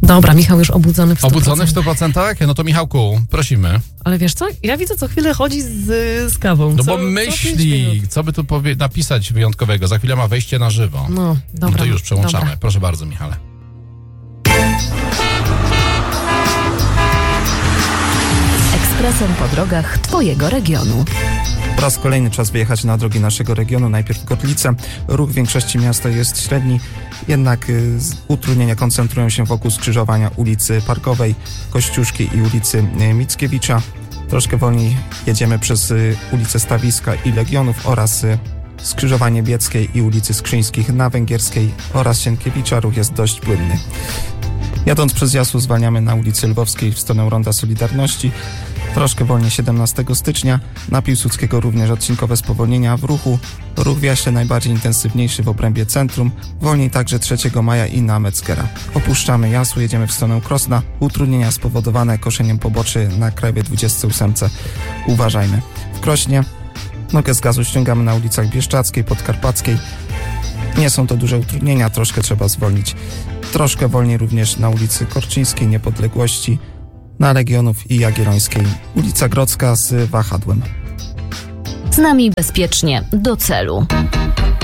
Dobra, Michał już obudzony w 100%. Obudzony w 100%? No to Michałku, prosimy. Ale wiesz co? Ja widzę, co chwilę chodzi z kawą. No co, bo co 5 myśli, minut. co by tu napisać wyjątkowego. Za chwilę ma wejście na żywo. No, dobra. No to już przełączamy. Dobra. Proszę bardzo, Michale. Ekspresem po drogach Twojego regionu. Po raz kolejny czas wyjechać na drogi naszego regionu, najpierw Kotlice. Ruch w większości miasta jest średni, jednak utrudnienia koncentrują się wokół skrzyżowania ulicy Parkowej, Kościuszki i ulicy Mickiewicza. Troszkę wolniej jedziemy przez ulicę Stawiska i Legionów oraz skrzyżowanie Bieckiej i ulicy Skrzyńskich na Węgierskiej oraz Sienkiewicza. Ruch jest dość płynny. Jadąc przez Jasło zwalniamy na ulicy Lwowskiej w stronę Ronda Solidarności. Troszkę wolniej 17 stycznia. Na Piłsudskiego również odcinkowe spowolnienia w ruchu. Ruch w Jaśle najbardziej intensywniejszy w obrębie centrum. Wolniej także 3 maja i na Metzgera. Opuszczamy Jasło, jedziemy w stronę Krosna. Utrudnienia spowodowane koszeniem poboczy na Krajowej 28. Uważajmy. W Krośnie nogę z gazu ściągamy na ulicach Bieszczackiej, Podkarpackiej. Nie są to duże utrudnienia, troszkę trzeba zwolnić. Troszkę wolniej również na ulicy Korczyńskiej, Niepodległości, na Legionów i Jagiellońskiej. Ulica Grodzka z wahadłem. Z nami bezpiecznie do celu.